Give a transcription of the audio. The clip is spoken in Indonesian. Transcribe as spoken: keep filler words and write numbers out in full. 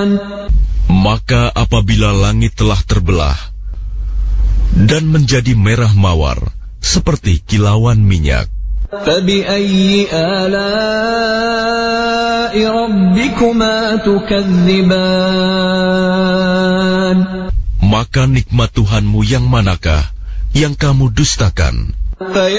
Maka apabila langit telah terbelah dan menjadi merah mawar seperti kilauan minyak, فَبِأَيِّ آلَاءِ رَبِّكُمَا تُكَذِّبَانِ maka nikmat Tuhanmu yang manakah yang kamu dustakan?